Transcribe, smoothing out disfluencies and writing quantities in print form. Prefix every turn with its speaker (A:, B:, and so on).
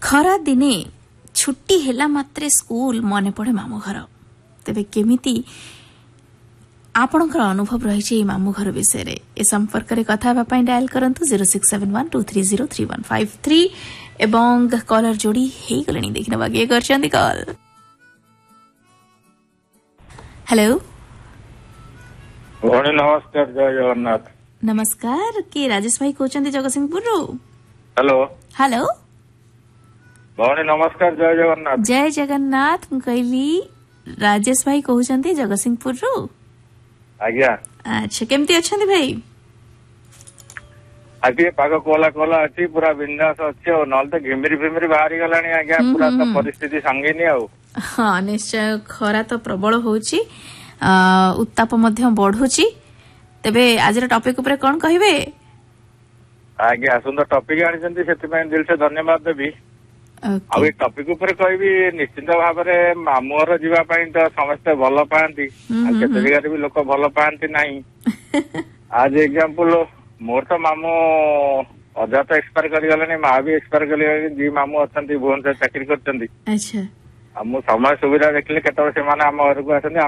A: खरा दिने छुट्टी हेला मात्रे स्कूल मने पड़े मामू घर तेबे केमिति आपणकर अनुभव रही मामू घर विषय ए संपर्क में कथा डायल करंतु 0671230353 एवं कॉलर जोड़ी हे गलनी देखने बाकी करछंती कॉल। हेलो
B: नमस्कार जय जगन्नाथ।
A: नमस्कार कि राजेश भाई कहते जगतसिंहपुर रु।
B: हेलो
A: हेलो
B: भौणी नमस्कार जय जगन्नाथ।
A: जय जगन्नाथ कहली राजेश भाई कहते जगतसिंहपुर रु।
B: आज्ञा
A: अच्छा केमती अच्छा भाई?
B: आज पाग कोला कोला अच्छी पूरा बिंदास अच्छी ना तो घिमिरी फिमिरी बाहरी गलानी आज्ञा पूरा तो परिस्थिति संगीनी आउ।
A: हाँ निश्चय खरा तो प्रबल होची उत्ताप मध्य बढ़ुची तेबे आज टॉपिक ऊपर कौन कहिबे?
B: आज्ञा सुंदर टॉपिक आनी दिल से धन्यवाद देवी। आ टॉपिक ऊपर कहबी निश्चिंत भाव में मामू घर जीवाई तो समस्ते भल पाती केते जगह भी लोक भल पाती ना। आज एग्जांपल मोर तो मामू अजा तो एक्सपायर कर माँ भी एक्सपायर कर जी मामू अच्छा भुवनेश्वर चाकरी कर समय सुविधा देखिले केत आम घर को आसते